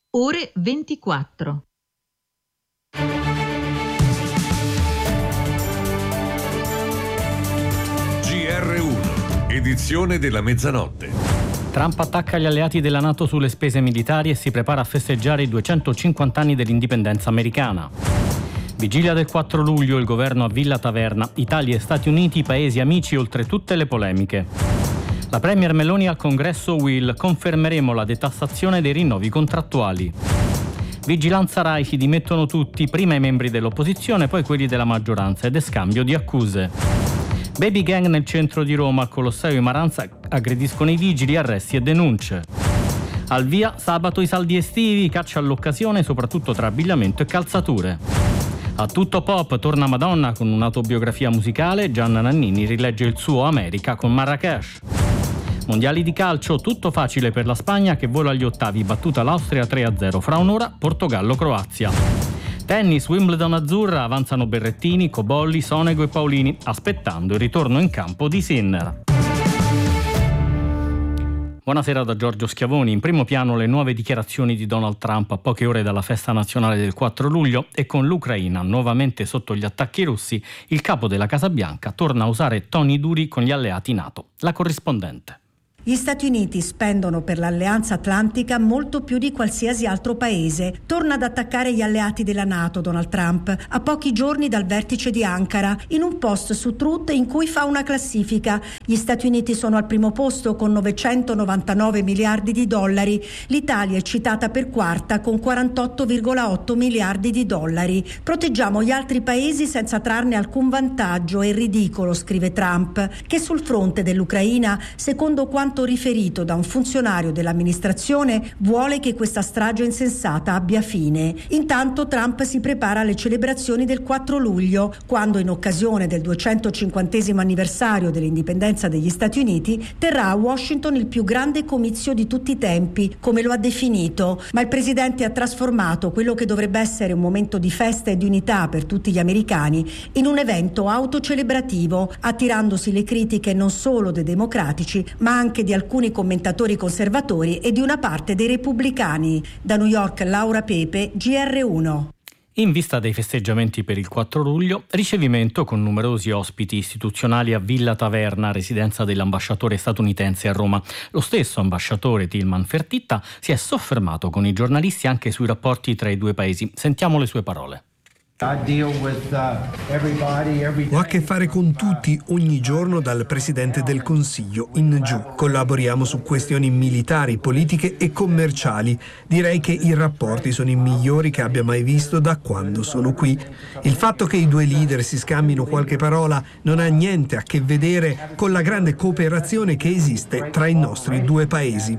Ore 24. GR1, edizione della mezzanotte. Trump attacca gli alleati della NATO sulle spese militari e si prepara a festeggiare i 250 anni dell'indipendenza americana. Vigilia del 4 luglio, il governo a Villa Taverna, Italia e Stati Uniti, paesi amici oltre tutte le polemiche. La premier Meloni al congresso Will, confermeremo la detassazione dei rinnovi contrattuali. Vigilanza Rai, si dimettono tutti, prima i membri dell'opposizione, poi quelli della maggioranza, ed è scambio di accuse. Baby gang nel centro di Roma, al Colosseo i Maranza aggrediscono i vigili, arresti e denunce. Al via sabato i saldi estivi, caccia all'occasione soprattutto tra abbigliamento e calzature. A Tutto Pop torna Madonna con un'autobiografia musicale, Gianna Nannini rilegge il suo America con Marrakesh. Mondiali di calcio, tutto facile per la Spagna che vola agli ottavi, battuta l'Austria 3-0, fra un'ora Portogallo-Croazia. Tennis, Wimbledon azzurra, avanzano Berrettini, Cobolli, Sonego e Paolini, aspettando il ritorno in campo di Sinner. Buonasera da Giorgio Schiavoni. In primo piano le nuove dichiarazioni di Donald Trump a poche ore dalla festa nazionale del 4 luglio e con l'Ucraina nuovamente sotto gli attacchi russi, il capo della Casa Bianca torna a usare toni duri con gli alleati NATO. La corrispondente. Gli Stati Uniti spendono per l'Alleanza Atlantica molto più di qualsiasi altro paese. Torna ad attaccare gli alleati della NATO Donald Trump a pochi giorni dal vertice di Ankara, in un post su Truth in cui fa una classifica. Gli Stati Uniti sono al primo posto con 999 miliardi di dollari. L'Italia è citata per quarta con 48,8 miliardi di dollari. Proteggiamo gli altri paesi senza trarne alcun vantaggio. È ridicolo, scrive Trump, che sul fronte dell'Ucraina, secondo quanto riferito da un funzionario dell'amministrazione, vuole che questa strage insensata abbia fine. Intanto Trump si prepara alle celebrazioni del 4 luglio, quando in occasione del 250° anniversario dell'indipendenza degli Stati Uniti terrà a Washington il più grande comizio di tutti i tempi, come lo ha definito, ma il presidente ha trasformato quello che dovrebbe essere un momento di festa e di unità per tutti gli americani in un evento autocelebrativo, attirandosi le critiche non solo dei democratici, ma anche di alcuni commentatori conservatori e di una parte dei repubblicani. Da New York, Laura Pepe, GR1. In vista dei festeggiamenti per il 4 luglio, ricevimento con numerosi ospiti istituzionali a Villa Taverna, residenza dell'ambasciatore statunitense a Roma. Lo stesso ambasciatore Tilman Fertitta si è soffermato con i giornalisti anche sui rapporti tra i due paesi. Sentiamo le sue parole. Ho a che fare con tutti ogni giorno dal Presidente del Consiglio in giù. Collaboriamo su questioni militari, politiche e commerciali. Direi che i rapporti sono i migliori che abbia mai visto da quando sono qui. Il fatto che i due leader si scambino qualche parola non ha niente a che vedere con la grande cooperazione che esiste tra i nostri due paesi.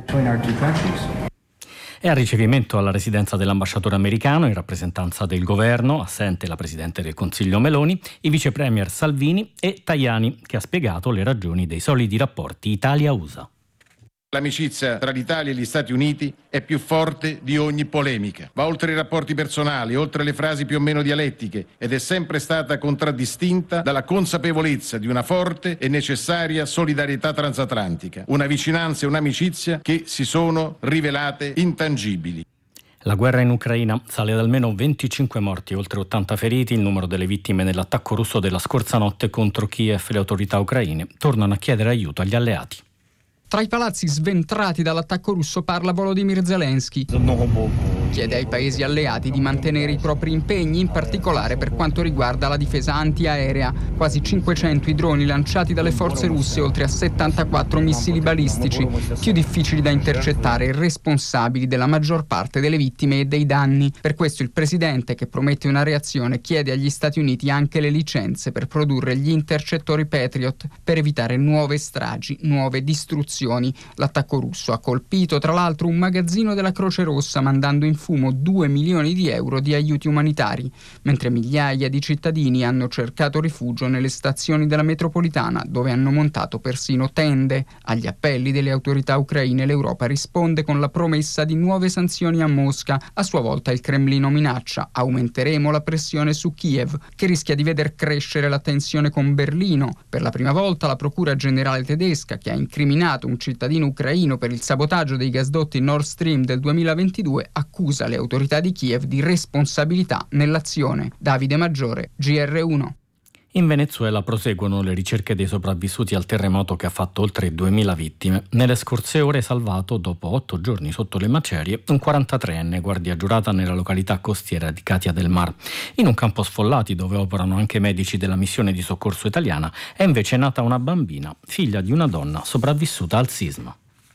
E al ricevimento alla residenza dell'ambasciatore americano, in rappresentanza del governo, assente la Presidente del Consiglio Meloni, i vice premier Salvini e Tajani, che ha spiegato le ragioni dei solidi rapporti Italia-USA. L'amicizia tra l'Italia e gli Stati Uniti è più forte di ogni polemica. Va oltre i rapporti personali, oltre le frasi più o meno dialettiche ed è sempre stata contraddistinta dalla consapevolezza di una forte e necessaria solidarietà transatlantica, una vicinanza e un'amicizia che si sono rivelate intangibili. La guerra in Ucraina sale ad almeno 25 morti e oltre 80 feriti. Il numero delle vittime dell'attacco russo della scorsa notte contro Kiev. Le autorità ucraine tornano a chiedere aiuto agli alleati. Tra i palazzi sventrati dall'attacco russo parla Volodymyr Zelensky. Chiede ai paesi alleati di mantenere i propri impegni, in particolare per quanto riguarda la difesa antiaerea. Quasi 500 i droni lanciati dalle forze russe, oltre a 74 missili balistici, più difficili da intercettare e responsabili della maggior parte delle vittime e dei danni. Per questo il presidente, che promette una reazione, chiede agli Stati Uniti anche le licenze per produrre gli intercettori Patriot per evitare nuove stragi, nuove distruzioni. L'attacco russo ha colpito tra l'altro un magazzino della Croce Rossa, mandando in fumo 2 milioni di euro di aiuti umanitari, mentre migliaia di cittadini hanno cercato rifugio nelle stazioni della metropolitana, dove hanno montato persino tende. Agli appelli delle autorità ucraine l'Europa risponde con la promessa di nuove sanzioni a Mosca. A sua volta il Cremlino minaccia: aumenteremo la pressione su Kiev, che rischia di veder crescere la tensione con Berlino. Per la prima volta la Procura Generale tedesca, che ha incriminato un cittadino ucraino per il sabotaggio dei gasdotti Nord Stream del 2022, accusa accusa le autorità di Kiev di responsabilità nell'azione. Davide Maggiore, GR1. In Venezuela proseguono le ricerche dei sopravvissuti al terremoto che ha fatto oltre 2000 vittime. Nelle scorse ore è salvato, dopo 8 giorni sotto le macerie, un 43enne guardia giurata nella località costiera di Katia del Mar. In un campo sfollati dove operano anche medici della missione di soccorso italiana è invece nata una bambina, figlia di una donna sopravvissuta al sisma.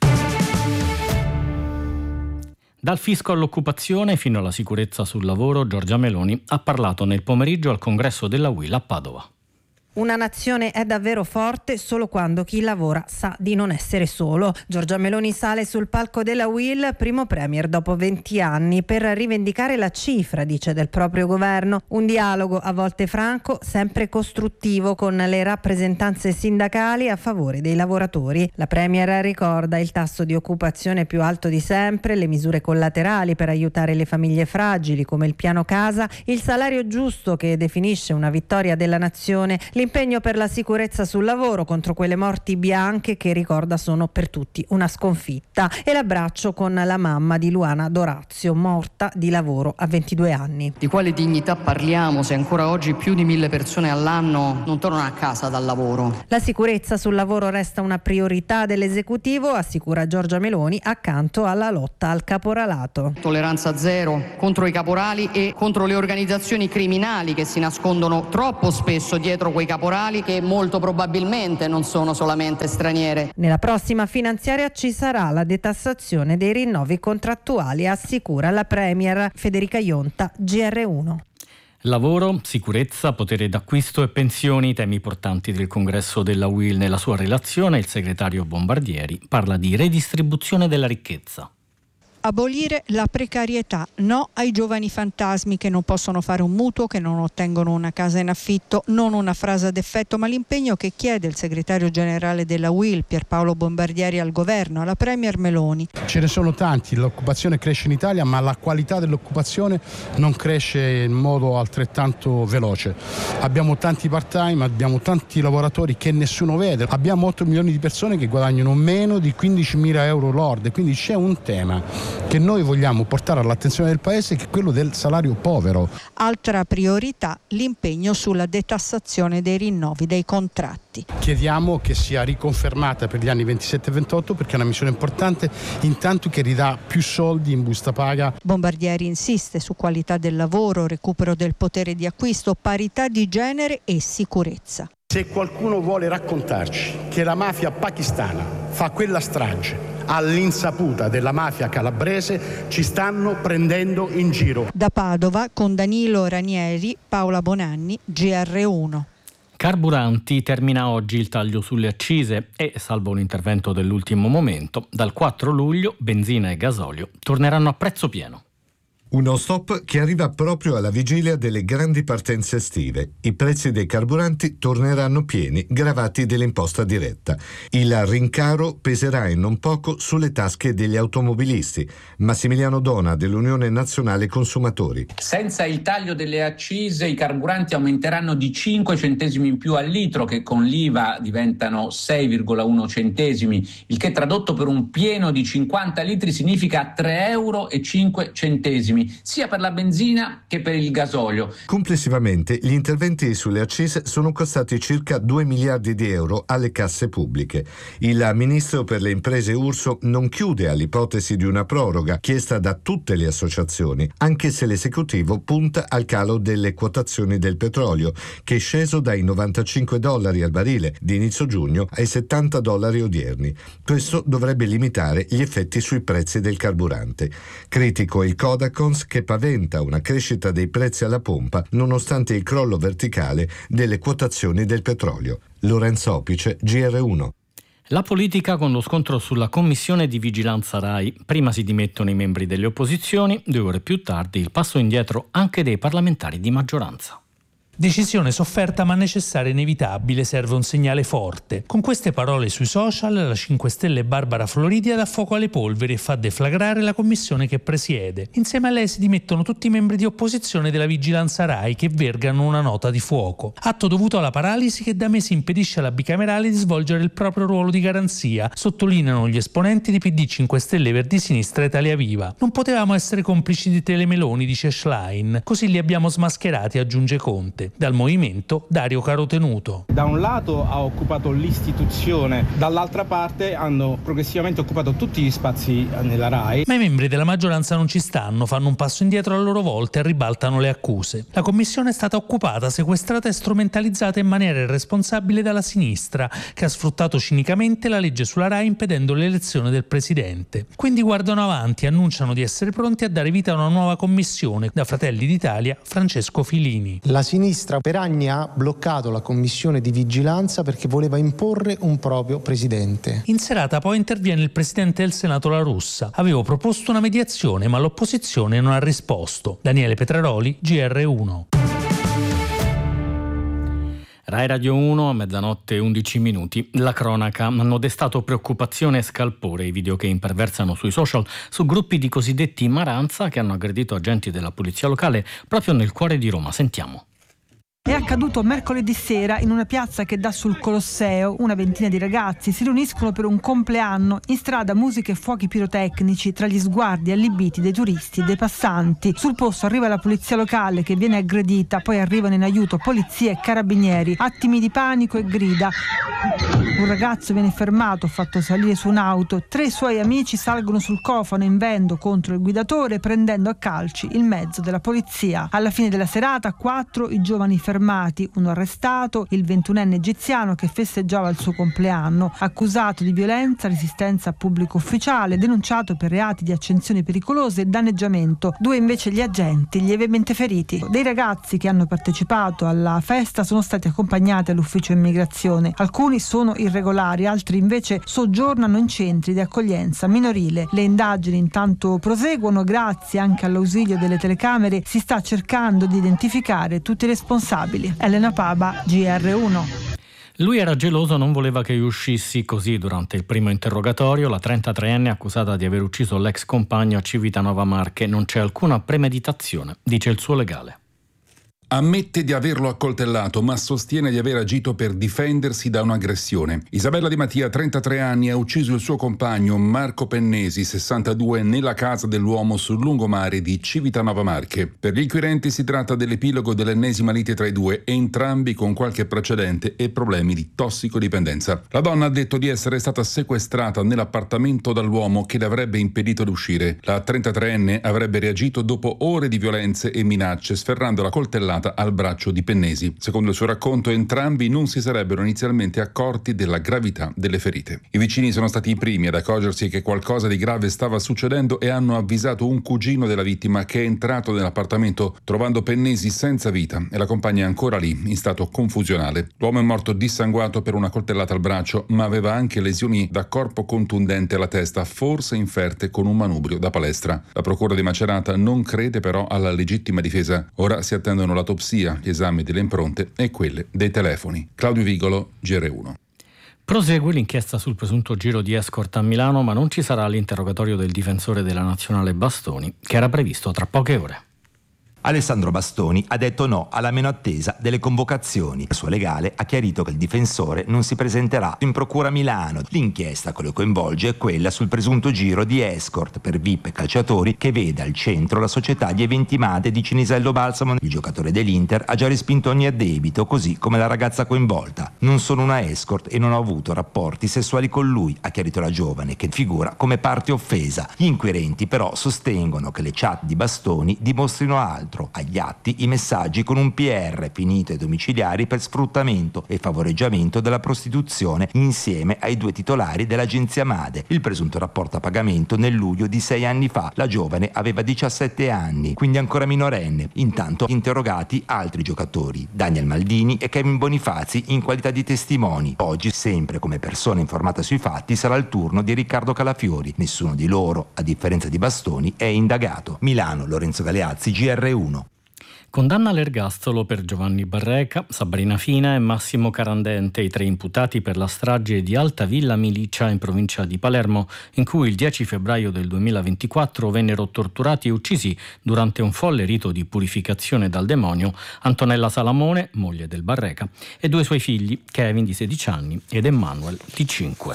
Dal fisco all'occupazione fino alla sicurezza sul lavoro, Giorgia Meloni ha parlato nel pomeriggio al congresso della UIL a Padova. Una nazione è davvero forte solo quando chi lavora sa di non essere solo. Giorgia Meloni sale sul palco della UIL, primo premier dopo 20 anni, per rivendicare la cifra, dice, del proprio governo. Un dialogo a volte franco, sempre costruttivo con le rappresentanze sindacali a favore dei lavoratori. La premier ricorda il tasso di occupazione più alto di sempre, le misure collaterali per aiutare le famiglie fragili come il piano casa, il salario giusto che definisce una vittoria della nazione, l'impegno per la sicurezza sul lavoro contro quelle morti bianche che, ricorda, sono per tutti una sconfitta, e l'abbraccio con la mamma di Luana Dorazio, morta di lavoro a 22 anni. Di quale dignità parliamo se ancora oggi più di 1000 persone all'anno non tornano a casa dal lavoro? La sicurezza sul lavoro resta una priorità dell'esecutivo, assicura Giorgia Meloni, accanto alla lotta al caporalato. Tolleranza zero contro i caporali e contro le organizzazioni criminali che si nascondono troppo spesso dietro quei caporali, che molto probabilmente non sono solamente straniere. Nella prossima finanziaria ci sarà la detassazione dei rinnovi contrattuali, assicura la premier Federica Ionta, GR1. Lavoro, sicurezza, potere d'acquisto e pensioni, temi portanti del congresso della UIL. Nella sua relazione il segretario Bombardieri parla di redistribuzione della ricchezza. Abolire la precarietà, no ai giovani fantasmi che non possono fare un mutuo, che non ottengono una casa in affitto, non una frase ad effetto, ma l'impegno che chiede il segretario generale della UIL, Pierpaolo Bombardieri, al governo, alla premier Meloni. Ce ne sono tanti, l'occupazione cresce in Italia, ma la qualità dell'occupazione non cresce in modo altrettanto veloce. Abbiamo tanti part-time, abbiamo tanti lavoratori che nessuno vede, abbiamo 8 milioni di persone che guadagnano meno di 15.000 euro lorde, quindi c'è un tema che noi vogliamo portare all'attenzione del Paese, che è quello del salario povero. Altra priorità, l'impegno sulla detassazione dei rinnovi dei contratti. Chiediamo che sia riconfermata per gli anni 27 e 28 perché è una missione importante, intanto che ridà più soldi in busta paga. Bombardieri insiste su qualità del lavoro, recupero del potere di acquisto, parità di genere e sicurezza. Se qualcuno vuole raccontarci che la mafia pakistana fa quella strage all'insaputa della mafia calabrese, ci stanno prendendo in giro. Da Padova con Danilo Ranieri, Paola Bonanni, GR1. Carburanti, termina oggi il taglio sulle accise e, salvo un intervento dell'ultimo momento, dal 4 luglio benzina e gasolio torneranno a prezzo pieno. Uno stop che arriva proprio alla vigilia delle grandi partenze estive. I prezzi dei carburanti torneranno pieni, gravati dell'imposta diretta. Il rincaro peserà in non poco sulle tasche degli automobilisti. Massimiliano Dona dell'Unione Nazionale Consumatori. Senza il taglio delle accise i carburanti aumenteranno di 5 centesimi in più al litro, che con l'IVA diventano 6,1 centesimi, il che tradotto per un pieno di 50 litri significa 3,05 euro, sia per la benzina che per il gasolio. Complessivamente gli interventi sulle accise sono costati circa 2 miliardi di euro alle casse pubbliche. Il ministro per le imprese Urso non chiude all'ipotesi di una proroga chiesta da tutte le associazioni, anche se l'esecutivo punta al calo delle quotazioni del petrolio, che è sceso dai $95 al barile di inizio giugno ai $70 odierni. Questo dovrebbe limitare gli effetti sui prezzi del carburante. Critico il Codacons, che paventa una crescita dei prezzi alla pompa nonostante il crollo verticale delle quotazioni del petrolio. Lorenzo Opice, GR1. La politica con lo scontro sulla commissione di vigilanza RAI. Prima si dimettono i membri delle opposizioni, 2 ore più tardi il passo indietro anche dei parlamentari di maggioranza. Decisione sofferta ma necessaria e inevitabile, serve un segnale forte. Con queste parole sui social, la 5 Stelle Barbara Floridia dà fuoco alle polveri e fa deflagrare la commissione che presiede. Insieme a lei si dimettono tutti i membri di opposizione della vigilanza Rai che vergano una nota di fuoco. Atto dovuto alla paralisi che da mesi impedisce alla bicamerale di svolgere il proprio ruolo di garanzia, sottolineano gli esponenti di PD, 5 Stelle, Verdi Sinistra e Italia Viva. Non potevamo essere complici di Telemeloni, dice Schlein. Così li abbiamo smascherati, aggiunge Conte. Dal movimento Dario Carotenuto. Da un lato ha occupato l'istituzione, dall'altra parte hanno progressivamente occupato tutti gli spazi nella RAI. Ma i membri della maggioranza non ci stanno, fanno un passo indietro a loro volta e ribaltano le accuse. La commissione è stata occupata, sequestrata e strumentalizzata in maniera irresponsabile dalla sinistra, che ha sfruttato cinicamente la legge sulla RAI impedendo l'elezione del presidente. Quindi guardano avanti e annunciano di essere pronti a dare vita a una nuova commissione. Da Fratelli d'Italia, Francesco Filini. La sinistra per anni ha bloccato la commissione di vigilanza perché voleva imporre un proprio presidente. In serata poi interviene il presidente del Senato La Russa. Avevo proposto una mediazione, ma l'opposizione non ha risposto. Daniele Petraroli, GR1. Rai Radio 1, a mezzanotte 11 minuti. La cronaca. Hanno destato preoccupazione e scalpore i video che imperversano sui social su gruppi di cosiddetti Maranza che hanno aggredito agenti della polizia locale proprio nel cuore di Roma. Sentiamo. È accaduto mercoledì sera in una piazza che dà sul Colosseo. Una ventina di ragazzi si riuniscono per un compleanno. In strada musiche e fuochi pirotecnici tra gli sguardi allibiti dei turisti e dei passanti. Sul posto arriva la polizia locale che viene aggredita, poi arrivano in aiuto polizia e carabinieri. Attimi di panico e grida. Un ragazzo viene fermato, fatto salire su un'auto. 3 suoi amici salgono sul cofano invendo contro il guidatore, prendendo a calci il mezzo della polizia. Alla fine della serata 4 i giovani fermati, uno arrestato, il 21enne egiziano che festeggiava il suo compleanno, accusato di violenza, resistenza a pubblico ufficiale, denunciato per reati di accensioni pericolose e danneggiamento. 2 invece gli agenti lievemente feriti. Dei ragazzi che hanno partecipato alla festa sono stati accompagnati all'ufficio immigrazione. Alcuni sono irregolari, altri invece soggiornano in centri di accoglienza minorile. Le indagini intanto proseguono, grazie anche all'ausilio delle telecamere si sta cercando di identificare tutti i responsabili. Elena Paba, GR1. Lui era geloso, non voleva che io uscissi. Così durante il primo interrogatorio la 33enne accusata di aver ucciso l'ex compagno a Civitanova Marche. Non c'è alcuna premeditazione, dice il suo legale. Ammette di averlo accoltellato, ma sostiene di aver agito per difendersi da un'aggressione. Isabella Di Mattia, 33 anni, ha ucciso il suo compagno Marco Pennesi, 62, nella casa dell'uomo sul lungomare di Civitanova Marche. Per gli inquirenti si tratta dell'epilogo dell'ennesima lite tra i due, entrambi con qualche precedente e problemi di tossicodipendenza. La donna ha detto di essere stata sequestrata nell'appartamento dall'uomo che le avrebbe impedito di uscire. La 33enne avrebbe reagito dopo ore di violenze e minacce, sferrando la coltellata al braccio di Pennesi. Secondo il suo racconto, entrambi non si sarebbero inizialmente accorti della gravità delle ferite. I vicini sono stati i primi ad accorgersi che qualcosa di grave stava succedendo e hanno avvisato un cugino della vittima che è entrato nell'appartamento trovando Pennesi senza vita e la compagna ancora lì, in stato confusionale. L'uomo è morto dissanguato per una coltellata al braccio, ma aveva anche lesioni da corpo contundente alla testa, forse inferte con un manubrio da palestra. La procura di Macerata non crede però alla legittima difesa. Ora si attendono l'autopsia, gli esami delle impronte e quelle dei telefoni. Claudio Vigolo, GR1. Prosegue l'inchiesta sul presunto giro di escort a Milano, ma non ci sarà l'interrogatorio del difensore della nazionale Bastoni, che era previsto tra poche ore. Alessandro Bastoni ha detto no alla meno attesa delle convocazioni. Il suo legale ha chiarito che il difensore non si presenterà in procura a Milano. L'inchiesta che lo coinvolge è quella sul presunto giro di escort per VIP e calciatori che vede al centro la società di eventi Made di Cinisello Balsamo. Il giocatore dell'Inter ha già respinto ogni addebito, così come la ragazza coinvolta. Non sono una escort e non ho avuto rapporti sessuali con lui, ha chiarito la giovane, che figura come parte offesa. Gli inquirenti però sostengono che le chat di Bastoni dimostrino altro. Agli atti i messaggi con un PR finito ai domiciliari per sfruttamento e favoreggiamento della prostituzione insieme ai 2 titolari dell'agenzia Made. Il presunto rapporto a pagamento nel luglio di 6 anni fa. La giovane aveva 17 anni, quindi ancora minorenne. Intanto interrogati altri giocatori, Daniel Maldini e Kevin Bonifazi, in qualità di testimoni. Oggi, sempre come persona informata sui fatti, sarà il turno di Riccardo Calafiori. Nessuno di loro, a differenza di Bastoni, è indagato. Milano, Lorenzo Galeazzi, GR1. Condanna all'ergastolo per Giovanni Barreca, Sabrina Fina e Massimo Carandente, i 3 imputati per la strage di Alta Villa Milicia in provincia di Palermo, in cui il 10 febbraio del 2024 vennero torturati e uccisi durante un folle rito di purificazione dal demonio Antonella Salamone, moglie del Barreca, e 2 suoi figli, Kevin di 16 anni ed Emmanuel di 5.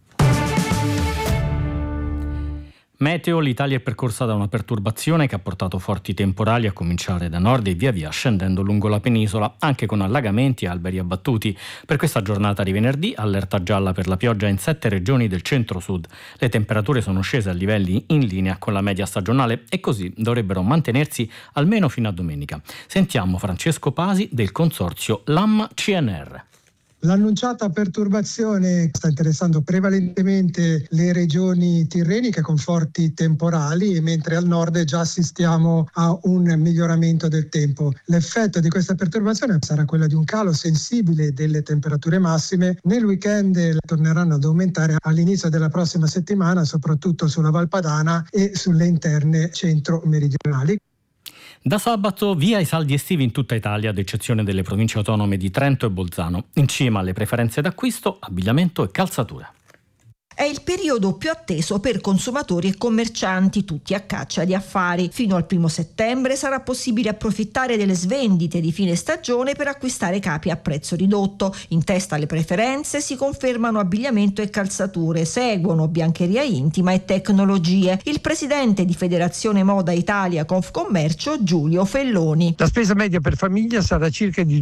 Meteo, l'Italia è percorsa da una perturbazione che ha portato forti temporali a cominciare da nord e via via scendendo lungo la penisola, anche con allagamenti e alberi abbattuti. Per questa giornata di venerdì, allerta gialla per la pioggia in 7 regioni del centro-sud. Le temperature sono scese a livelli in linea con la media stagionale e così dovrebbero mantenersi almeno fino a domenica. Sentiamo Francesco Pasi del consorzio LAM-CNR. L'annunciata perturbazione sta interessando prevalentemente le regioni tirreniche con forti temporali, mentre al nord già assistiamo a un miglioramento del tempo. L'effetto di questa perturbazione sarà quello di un calo sensibile delle temperature massime. Nel weekend torneranno ad aumentare all'inizio della prossima settimana, soprattutto sulla Val Padana e sulle interne centro-meridionali. Da sabato via i saldi estivi in tutta Italia, ad eccezione delle province autonome di Trento e Bolzano. In cima alle preferenze d'acquisto, abbigliamento e calzature. È il periodo più atteso per consumatori e commercianti, tutti a caccia di affari. Fino al 1 settembre sarà possibile approfittare delle svendite di fine stagione per acquistare capi a prezzo ridotto. In testa alle preferenze si confermano abbigliamento e calzature, seguono biancheria intima e tecnologie. Il presidente di Federazione Moda Italia Confcommercio, Giulio Felloni. La spesa media per famiglia sarà circa di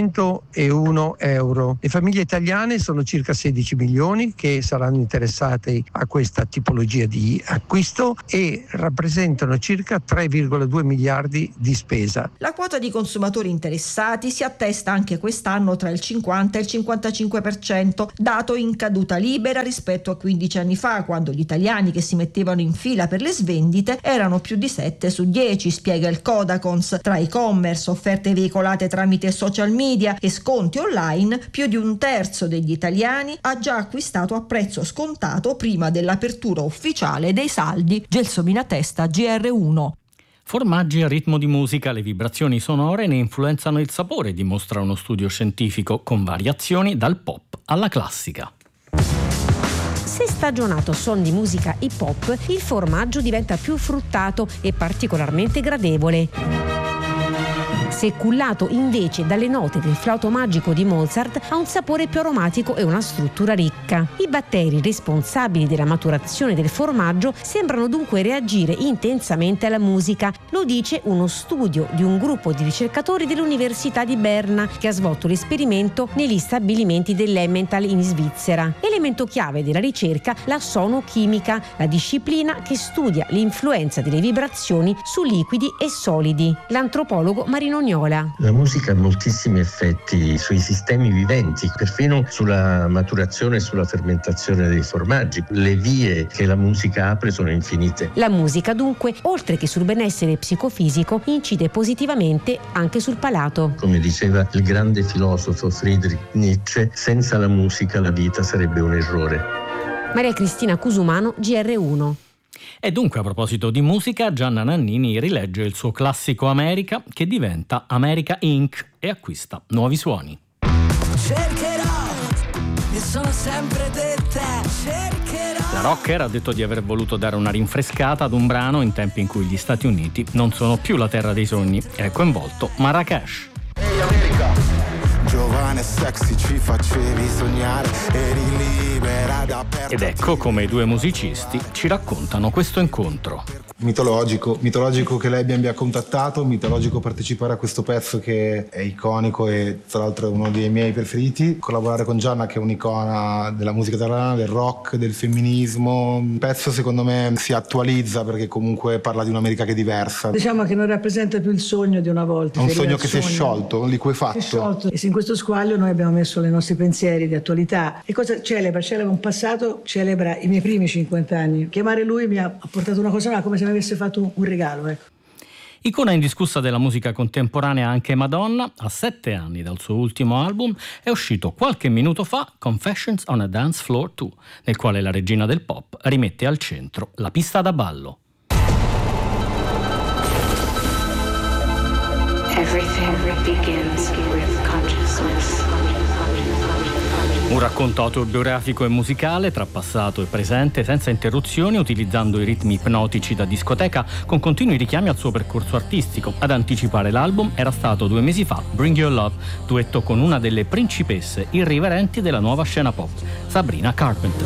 201 euro. Le famiglie italiane sono circa 16 milioni che saranno interessate a questa tipologia di acquisto e rappresentano circa 3,2 miliardi di spesa. La quota di consumatori interessati si attesta anche quest'anno tra il 50 e il 55%, dato in caduta libera rispetto a 15 anni fa, quando gli italiani che si mettevano in fila per le svendite erano più di 7 su 10, spiega il Codacons. Tra e-commerce, offerte veicolate tramite social media e sconti online, più di un terzo degli italiani ha già acquistato a prezzo scontato prima dell'apertura ufficiale dei saldi. Gelsomina Testa, GR1. Formaggi a ritmo di musica, le vibrazioni sonore ne influenzano il sapore, dimostra uno studio scientifico, con variazioni dal pop alla classica. Se stagionato son di musica hip hop, il formaggio diventa più fruttato e particolarmente gradevole. Se cullato invece dalle note del flauto magico di Mozart, ha un sapore più aromatico e una struttura ricca. I batteri responsabili della maturazione del formaggio sembrano dunque reagire intensamente alla musica. Lo dice uno studio di un gruppo di ricercatori dell'Università di Berna che ha svolto l'esperimento negli stabilimenti dell'Emmental in Svizzera. Elemento chiave della ricerca, la sonochimica, la disciplina che studia l'influenza delle vibrazioni su liquidi e solidi. L'antropologo Marino Gnoli. La musica ha moltissimi effetti sui sistemi viventi, perfino sulla maturazione e sulla fermentazione dei formaggi. Le vie che la musica apre sono infinite. La musica dunque, oltre che sul benessere psicofisico, incide positivamente anche sul palato. Come diceva il grande filosofo Friedrich Nietzsche, senza la musica la vita sarebbe un errore. Maria Cristina Cusumano, GR1. E dunque, a proposito di musica, Gianna Nannini rilegge il suo classico America, che diventa America Inc. e acquista nuovi suoni. Cercherò, e sono sempre te, cercherò. La rocker ha detto di aver voluto dare una rinfrescata ad un brano in tempi in cui gli Stati Uniti non sono più la terra dei sogni. È coinvolto Marrakesh. Ehi America! Giovane e sexy ci facevi sognare, eri libera da perdere. Ed ecco come i due musicisti ci raccontano questo incontro. Mitologico che lei mi abbia contattato, mitologico partecipare a questo pezzo che è iconico e tra l'altro è uno dei miei preferiti. Collaborare con Gianna, che è un'icona della musica italiana, del rock, del femminismo. Un pezzo secondo me si attualizza perché comunque parla di un'America che è diversa. Diciamo che non rappresenta più il sogno di una volta. È un sogno che si è sciolto, liquefatto. E se in questo squaglio noi abbiamo messo i nostri pensieri di attualità. E cosa celebra? Celebra un passato, celebra i miei primi 50 anni. Chiamare lui mi ha portato una cosa, come se mi avesse fatto un regalo, ecco. Icona indiscussa della musica contemporanea anche Madonna, a 7 anni dal suo ultimo album, è uscito qualche minuto fa Confessions on a Dance Floor 2, nel quale la regina del pop rimette al centro la pista da ballo. Everything begins with consciousness. Un racconto autobiografico e musicale tra passato e presente senza interruzioni, utilizzando i ritmi ipnotici da discoteca con continui richiami al suo percorso artistico. Ad anticipare l'album era stato 2 mesi fa Bring Your Love, duetto con una delle principesse irriverenti della nuova scena pop, Sabrina Carpenter.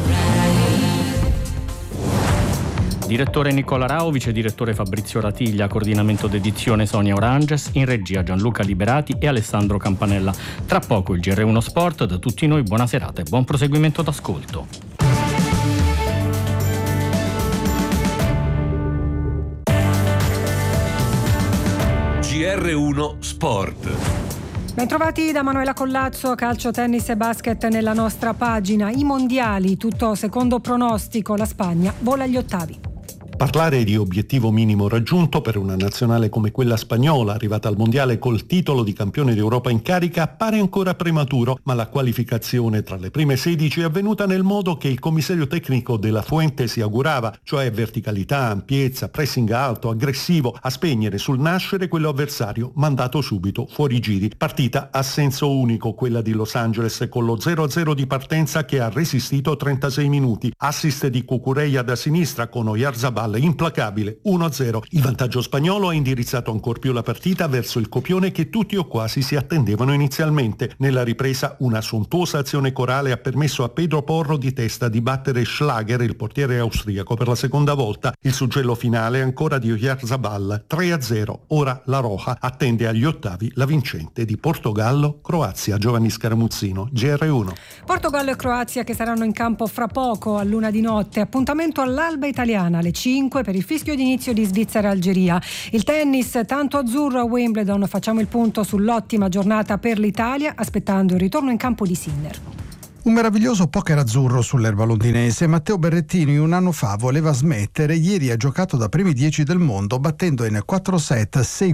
Direttore Nicola Rao, vice direttore Fabrizio Ratiglia, coordinamento d'edizione Sonia Oranges, in regia Gianluca Liberati e Alessandro Campanella. Tra poco il GR1 Sport, da tutti noi buona serata e buon proseguimento d'ascolto. GR1 Sport. Bentrovati da Manuela Collazzo. Calcio, tennis e basket nella nostra pagina. I mondiali, tutto secondo pronostico, la Spagna vola agli ottavi. Parlare di obiettivo minimo raggiunto per una nazionale come quella spagnola, arrivata al mondiale col titolo di campione d'Europa in carica, appare ancora prematuro, ma la qualificazione tra le prime 16 è avvenuta nel modo che il commissario tecnico della Fuente si augurava, cioè verticalità, ampiezza, pressing alto, aggressivo, a spegnere sul nascere quello avversario mandato subito fuori giri. Partita a senso unico, quella di Los Angeles, con lo 0-0 di partenza che ha resistito 36 minuti. Assist di Cucurella da sinistra con Oyarzabal implacabile, 1-0. Il vantaggio spagnolo ha indirizzato ancor più la partita verso il copione che tutti o quasi si attendevano inizialmente. Nella ripresa una sontuosa azione corale ha permesso a Pedro Porro di testa di battere Schlager, il portiere austriaco, per la seconda volta. Il suggello finale è ancora di Oyarzabal, 3-0. Ora la Roja attende agli ottavi la vincente di Portogallo-Croazia. Giovanni Scaramuzzino, GR1. Portogallo e Croazia che saranno in campo fra poco, a luna di notte. Appuntamento all'alba italiana alle 5 per il fischio d'inizio di Svizzera-Algeria. Il tennis, tanto azzurro a Wimbledon. Facciamo il punto sull'ottima giornata per l'Italia, aspettando il ritorno in campo di Sinner. Un meraviglioso poker azzurro sull'erba londinese. Matteo Berrettini un anno fa voleva smettere, ieri ha giocato da primi 10 del mondo battendo in 4 set 6-4,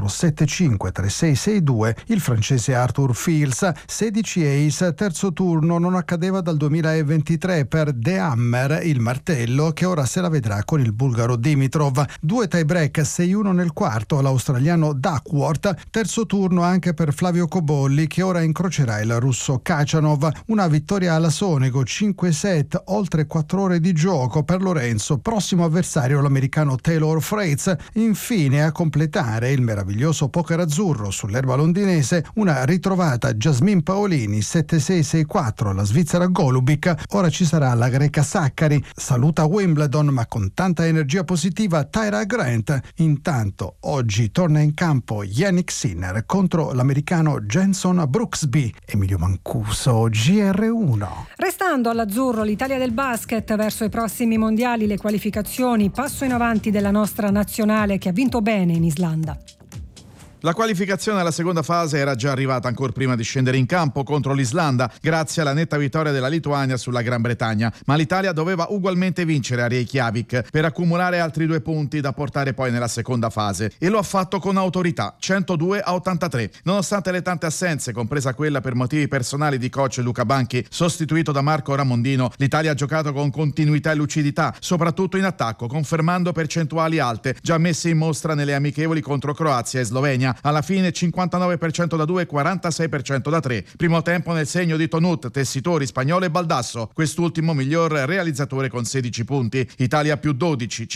7-5, 3-6, 6-2 il francese Arthur Fils. 16 ace, terzo turno, non accadeva dal 2023 per The Hammer, il martello, che ora se la vedrà con il bulgaro Dimitrov. 2 tie break, 6-1 nel quarto, l'australiano Duckworth. Terzo turno anche per Flavio Cobolli, che ora incrocerà il russo Kachanov. Una vittoria alla Sonego, 5 set, oltre 4 ore di gioco per Lorenzo, prossimo avversario l'americano Taylor Fritz. Infine a completare il meraviglioso poker azzurro sull'erba londinese una ritrovata Jasmine Paolini, 7-6-6-4 alla Svizzera Golubic. Ora ci sarà la greca Saccari, saluta Wimbledon ma con tanta energia positiva Tyra Grant. Intanto oggi torna in campo Yannick Sinner contro l'americano Jenson Brooksby. Emilio Mancuso, GR1. Restando all'azzurro, l'Italia del basket verso i prossimi mondiali, le qualificazioni, passo in avanti della nostra nazionale che ha vinto bene in Islanda. La qualificazione alla seconda fase era già arrivata ancora prima di scendere in campo contro l'Islanda, grazie alla netta vittoria della Lituania sulla Gran Bretagna, ma l'Italia doveva ugualmente vincere a Reykjavik per accumulare altri 2 punti da portare poi nella seconda fase, e lo ha fatto con autorità, 102-83. Nonostante le tante assenze, compresa quella per motivi personali di coach Luca Banchi, sostituito da Marco Ramondino, l'Italia ha giocato con continuità e lucidità, soprattutto in attacco, confermando percentuali alte già messe in mostra nelle amichevoli contro Croazia e Slovenia. Alla fine 59% da 2, 46% da 3. Primo tempo nel segno di Tonut, Tessitori, Spagnolo e Baldasso, quest'ultimo miglior realizzatore con 16 punti. Italia più 12,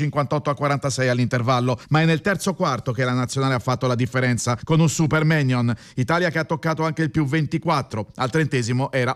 58-46 all'intervallo, ma è nel terzo quarto che la nazionale ha fatto la differenza con un super Mannion. Italia che ha toccato anche il più 24, al 30° era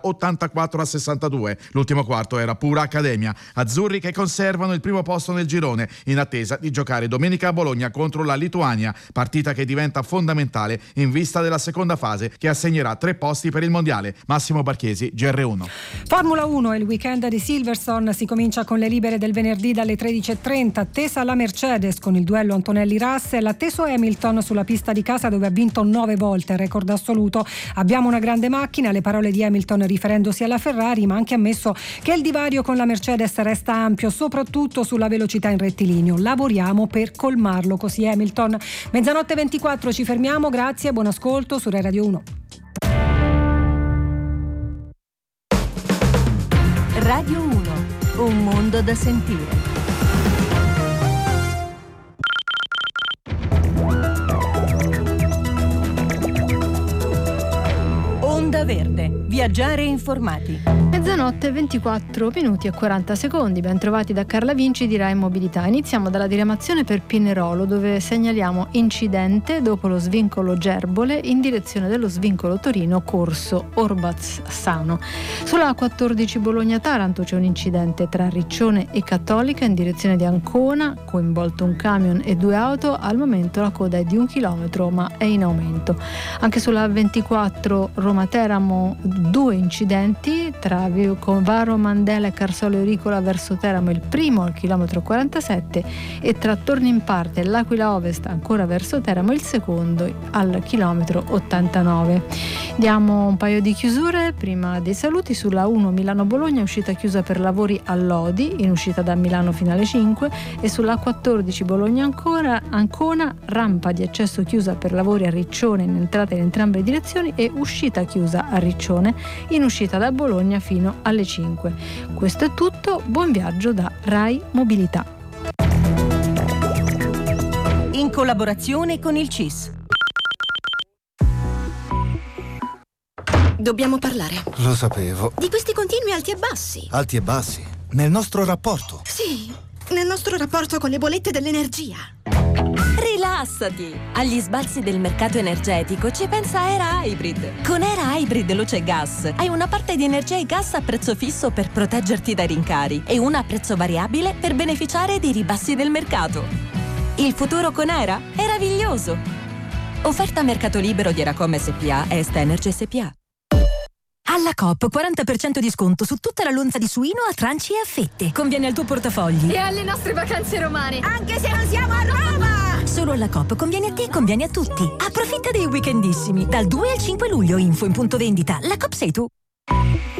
84-62. L'ultimo quarto era pura accademia. Azzurri che conservano il primo posto nel girone in attesa di giocare domenica a Bologna contro la Lituania, partita che diventa fondamentale in vista della seconda fase che assegnerà 3 posti per il mondiale. Massimo Barchesi, GR1. Formula 1 e il weekend di Silverstone si comincia con le libere del venerdì dalle 13.30, attesa la Mercedes con il duello Antonelli-Russell, atteso Hamilton sulla pista di casa dove ha vinto 9 volte, record assoluto. Abbiamo una grande macchina, le parole di Hamilton riferendosi alla Ferrari, ma anche ammesso che il divario con la Mercedes resta ampio, soprattutto sulla velocità in rettilineo. Lavoriamo per colmarlo, così Hamilton. 00:24 ci fermiamo, grazie, buon ascolto su Rai Radio 1. Radio 1, un mondo da sentire. Onda Verde. Viaggiare informati. Mezzanotte 24 minuti e 40 secondi. Ben trovati da Carla Vinci di Rai Mobilità. Iniziamo dalla diramazione per Pinerolo, dove segnaliamo incidente dopo lo svincolo Gerbole in direzione dello svincolo Torino corso Orbazzano. Sulla A14 Bologna-Taranto c'è un incidente tra Riccione e Cattolica in direzione di Ancona, coinvolto un camion e 2 auto. Al momento la coda è di 1 chilometro, ma è in aumento. Anche sulla A24 Roma-Teramo 2 incidenti tra Varo Mandela e Carsolo Euricola verso Teramo, il primo al chilometro 47, e tra Tornimparte e l'Aquila Ovest ancora verso Teramo, il secondo al chilometro 89. Diamo un paio di chiusure prima dei saluti. Sulla 1 Milano-Bologna uscita chiusa per lavori a Lodi in uscita da Milano finale 5, e sulla A14 Bologna-Ancona rampa di accesso chiusa per lavori a Riccione in entrata in entrambe le direzioni e uscita chiusa a Riccione in uscita da Bologna fino alle 5. Questo è tutto, buon viaggio da Rai Mobilità. In collaborazione con il CIS. Dobbiamo parlare. Lo sapevo. Di questi continui alti e bassi. Alti e bassi? Nel nostro rapporto? Sì, nel nostro rapporto con le bollette dell'energia. Rilassati! Agli sbalzi del mercato energetico ci pensa Era Hybrid. Con Era Hybrid Luce Gas hai una parte di energia e gas a prezzo fisso per proteggerti dai rincari e una a prezzo variabile per beneficiare dei ribassi del mercato. Il futuro con Era è meraviglioso! Offerta mercato libero di Eracom SPA e Est Energy SPA. Alla Coop 40% di sconto su tutta la lonza di suino a tranci e a fette. Conviene al tuo portafogli. E alle nostre vacanze romane. Anche se non siamo a Roma! Solo alla Coop conviene a te, conviene a tutti. Approfitta dei weekendissimi. Dal 2 al 5 luglio, info in punto vendita. La Coop sei tu.